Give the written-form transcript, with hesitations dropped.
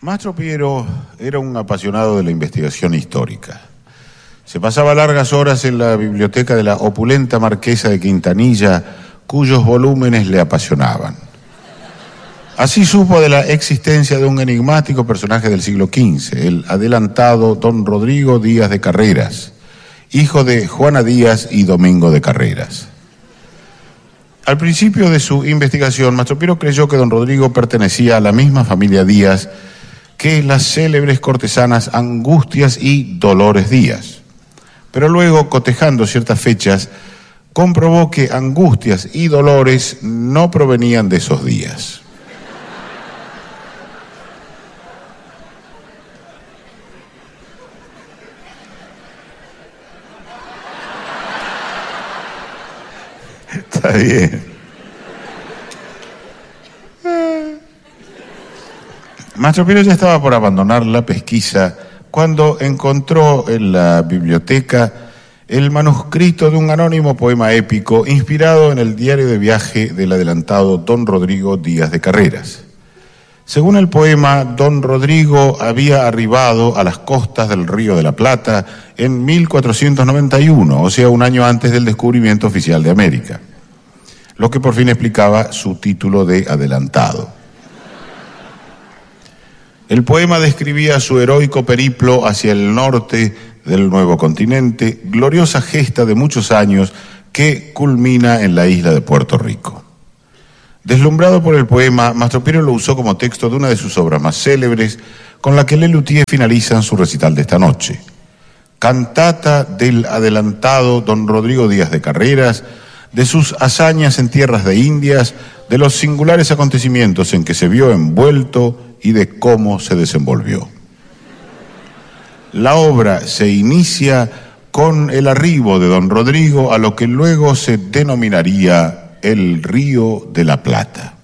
Mastro Piero era un apasionado de la investigación histórica. Se pasaba largas horas en la biblioteca de la opulenta marquesa de Quintanilla, cuyos volúmenes le apasionaban. Así supo de la existencia de un enigmático personaje del siglo XV, el adelantado don Rodrigo Díaz de Carreras, hijo de Juana Díaz y Domingo de Carreras. Al principio de su investigación, Mastro Piero creyó que don Rodrigo pertenecía a la misma familia Díaz que las célebres cortesanas Angustias y Dolores Díaz. Pero luego, cotejando ciertas fechas, comprobó que Angustias y Dolores no provenían de esos días. Está bien. Mastro Piero ya estaba por abandonar la pesquisa cuando encontró en la biblioteca el manuscrito de un anónimo poema épico inspirado en el diario de viaje del adelantado don Rodrigo Díaz de Carreras. Según el poema, don Rodrigo había arribado a las costas del Río de la Plata en 1491, o sea, un año antes del descubrimiento oficial de América, lo que por fin explicaba su título de adelantado. El poema describía su heroico periplo hacia el norte del nuevo continente, gloriosa gesta de muchos años que culmina en la isla de Puerto Rico. Deslumbrado por el poema, Mastro Piero lo usó como texto de una de sus obras más célebres, con la que Lelutier finalizan su recital de esta noche. Cantata del adelantado don Rodrigo Díaz de Carreras, de sus hazañas en tierras de Indias, de los singulares acontecimientos en que se vio envuelto y de cómo se desenvolvió. La obra se inicia con el arribo de don Rodrigo a lo que luego se denominaría el Río de la Plata.